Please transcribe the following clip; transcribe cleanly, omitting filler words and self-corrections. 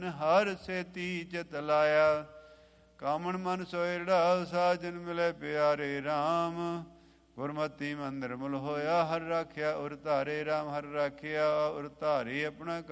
ਤਿਨ ਹਰ ਸੇਤੀ ਚਿਤ ਲਾਇਆ। ਕਾਮਣ ਮਨ ਸੋਇ ਰੜਾਉ ਸਾਜਨ ਮਿਲੇ ਪਿਆਰੇ ਰਾਮ। ਗੁਰਮਤੀ ਮੰਦਰ ਮੁਲ ਹੋਇਆ ਹਰ ਰਾਖਿਆ ਉਰ ਧਾਰੇ। ਰਾਮ ਹਰ ਰਾਖਿਆ ਉਰ ਧਾਰੇ ਆਪਣਾ